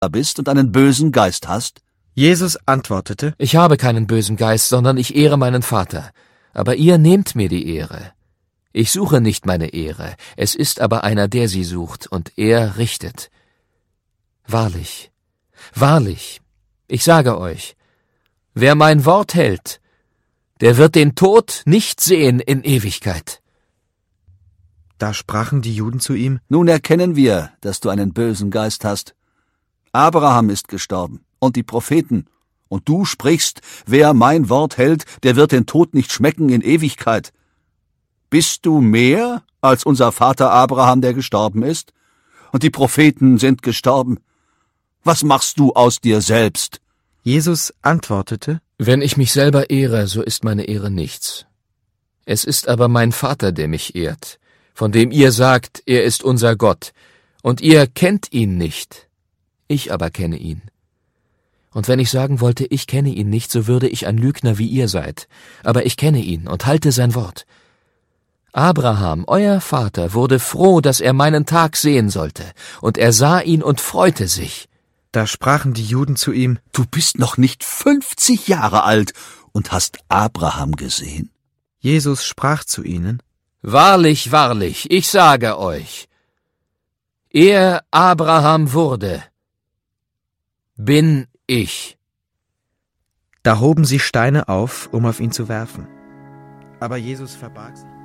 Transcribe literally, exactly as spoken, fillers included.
bist und einen bösen Geist hast? Jesus antwortete: Ich habe keinen bösen Geist, sondern ich ehre meinen Vater. Aber ihr nehmt mir die Ehre. Ich suche nicht meine Ehre, es ist aber einer, der sie sucht, und er richtet. Wahrlich, wahrlich, ich sage euch, wer mein Wort hält, der wird den Tod nicht sehen in Ewigkeit. Da sprachen die Juden zu ihm: Nun erkennen wir, dass du einen bösen Geist hast. Abraham ist gestorben und die Propheten, und du sprichst, wer mein Wort hält, der wird den Tod nicht schmecken in Ewigkeit. Bist du mehr als unser Vater Abraham, der gestorben ist? Und die Propheten sind gestorben. Was machst du aus dir selbst? Jesus antwortete: Wenn ich mich selber ehre, so ist meine Ehre nichts. Es ist aber mein Vater, der mich ehrt, von dem ihr sagt, er ist unser Gott, und ihr kennt ihn nicht. Ich aber kenne ihn. Und wenn ich sagen wollte, ich kenne ihn nicht, so würde ich ein Lügner wie ihr seid. Aber ich kenne ihn und halte sein Wort. Abraham, euer Vater, wurde froh, dass er meinen Tag sehen sollte, und er sah ihn und freute sich. Da sprachen die Juden zu ihm: Du bist noch nicht fünfzig Jahre alt und hast Abraham gesehen? Jesus sprach zu ihnen: Wahrlich, wahrlich, ich sage euch, ehe Abraham wurde, bin ich. Da hoben sie Steine auf, um auf ihn zu werfen. Aber Jesus verbarg sich.